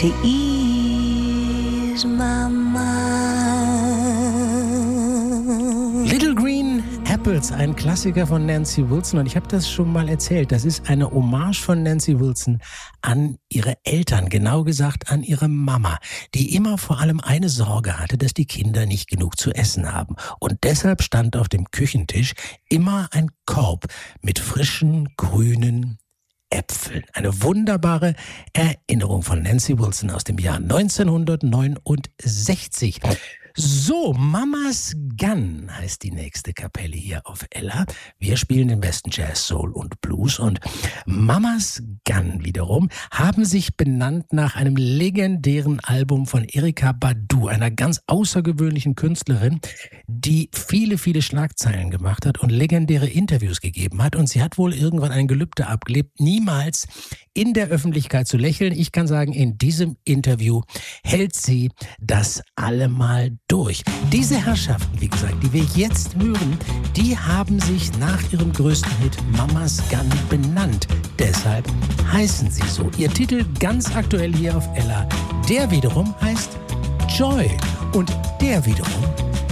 to ease my mind. Little Green Apples, ein Klassiker von Nancy Wilson. Und ich habe das schon mal erzählt. Das ist eine Hommage von Nancy Wilson an ihre Eltern, genau gesagt an ihre Mama, die immer vor allem eine Sorge hatte, dass die Kinder nicht genug zu essen haben. Und deshalb stand auf dem Küchentisch immer ein Korb mit frischen, grünen Äpfeln. Eine wunderbare Erinnerung von Nancy Wilson aus dem Jahr 1969. So, Mama's Gun heißt die nächste Kapelle hier auf Ella. Wir spielen den besten Jazz, Soul und Blues. Und Mama's Gun wiederum haben sich benannt nach einem legendären Album von Erykah Badu, einer ganz außergewöhnlichen Künstlerin, die viele, viele Schlagzeilen gemacht hat und legendäre Interviews gegeben hat. Und sie hat wohl irgendwann ein Gelübde abgelebt, niemals in der Öffentlichkeit zu lächeln. Ich kann sagen, in diesem Interview hält sie das allemal durch. Diese Herrschaften, wie gesagt, die wir jetzt hören, die haben sich nach ihrem größten Hit Mama's Gun benannt. Deshalb heißen sie so. Ihr Titel ganz aktuell hier auf Ella, der wiederum heißt Joy. Und der wiederum